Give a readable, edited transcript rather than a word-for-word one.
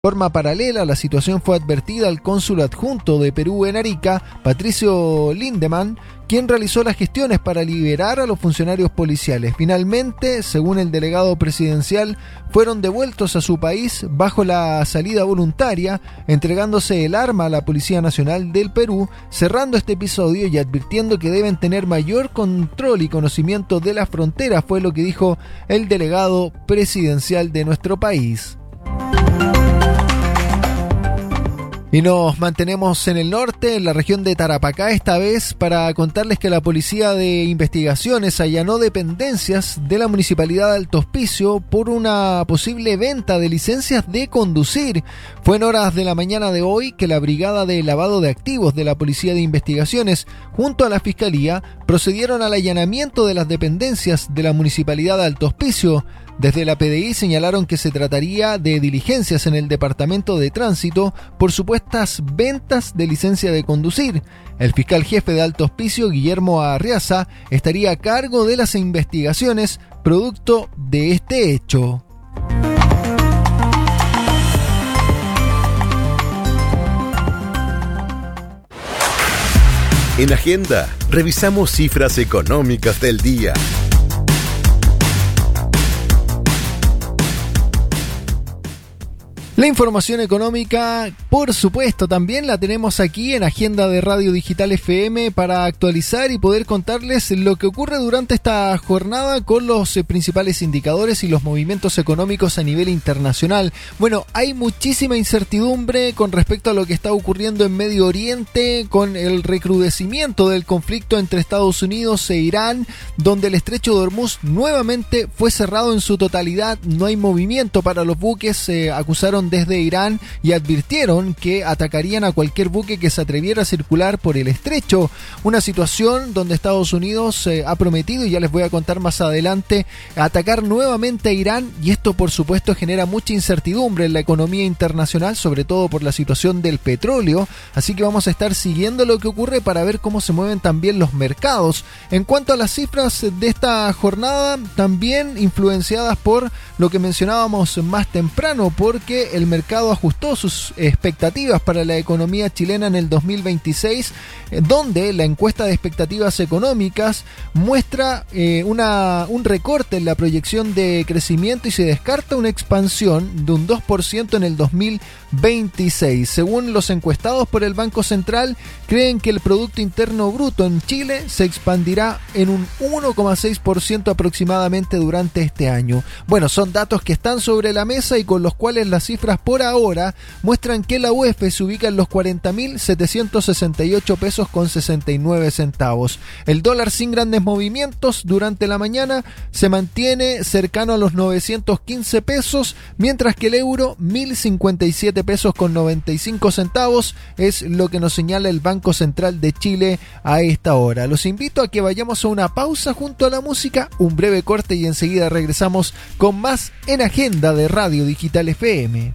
De forma paralela, la situación fue advertida al cónsul adjunto de Perú en Arica, Patricio Lindemann, quien realizó las gestiones para liberar a los funcionarios policiales. Finalmente, según el delegado presidencial, fueron devueltos a su país bajo la salida voluntaria, entregándose el arma a la Policía Nacional del Perú, cerrando este episodio y advirtiendo que deben tener mayor control y conocimiento de las fronteras, fue lo que dijo el delegado presidencial de nuestro país. Y nos mantenemos en el norte, en la región de Tarapacá, esta vez para contarles que la Policía de Investigaciones allanó dependencias de la Municipalidad de Alto Hospicio por una posible venta de licencias de conducir. Fue en horas de la mañana de hoy que la Brigada de Lavado de Activos de la Policía de Investigaciones, junto a la Fiscalía, procedieron al allanamiento de las dependencias de la Municipalidad de Alto Hospicio. Desde la PDI señalaron que se trataría de diligencias en el Departamento de Tránsito por supuestas ventas de licencia de conducir. El fiscal jefe de Alto Hospicio, Guillermo Arriaza, estaría a cargo de las investigaciones producto de este hecho. En Agenda, revisamos cifras económicas del día. La información económica, por supuesto, también la tenemos aquí en Agenda de Radio Digital FM para actualizar y poder contarles lo que ocurre durante esta jornada con los principales indicadores y los movimientos económicos a nivel internacional. Bueno, hay muchísima incertidumbre con respecto a lo que está ocurriendo en Medio Oriente con el recrudecimiento del conflicto entre Estados Unidos e Irán, donde el estrecho de Hormuz nuevamente fue cerrado en su totalidad. No hay movimiento para los buques, acusaron desde Irán y advirtieron que atacarían a cualquier buque que se atreviera a circular por el estrecho. Una situación donde Estados Unidos ha prometido, y ya les voy a contar más adelante, atacar nuevamente a Irán, y esto por supuesto genera mucha incertidumbre en la economía internacional, sobre todo por la situación del petróleo. Así que vamos a estar siguiendo lo que ocurre para ver cómo se mueven también los mercados. En cuanto a las cifras de esta jornada, también influenciadas por lo que mencionábamos más temprano, porque el mercado ajustó sus expectativas para la economía chilena en el 2026, donde la encuesta de expectativas económicas muestra un recorte en la proyección de crecimiento y se descarta una expansión de un 2% en el 2026. Según los encuestados por el Banco Central, creen que el Producto Interno Bruto en Chile se expandirá en un 1,6% aproximadamente durante este año. Bueno, son datos que están sobre la mesa y con los cuales las cifras por ahora muestran que la UEF se ubica en los 40.768 pesos con 69 centavos. El dólar sin grandes movimientos durante la mañana se mantiene cercano a los 915 pesos, mientras que el euro 1.057 pesos con 95 centavos es lo que nos señala el Banco Central de Chile a esta hora. Los invito a que vayamos a una pausa junto a la música, un breve corte y enseguida regresamos con más en Agenda de Radio Digital FM.